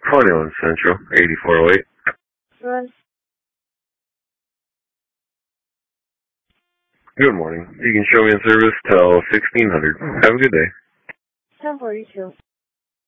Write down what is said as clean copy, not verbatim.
21 Central, 8408. Run. Good morning. You can show me in service till 1600. Have a good day. 1042.